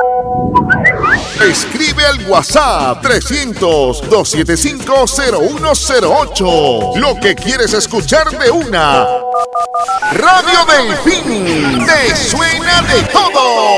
Escribe al WhatsApp 300-275-0108. Lo que quieres escuchar de una. Radio Delfín. Te suena de todo.